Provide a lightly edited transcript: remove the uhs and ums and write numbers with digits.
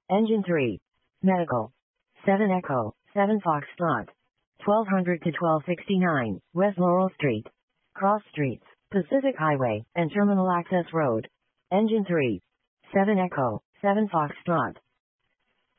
Engine 3. Medical. 7 Echo, 7 Foxtrot. 1200 to 1269, West Laurel Street. Cross Streets, Pacific Highway, and Terminal Access Road. Engine 3. 7 Echo, 7 Foxtrot.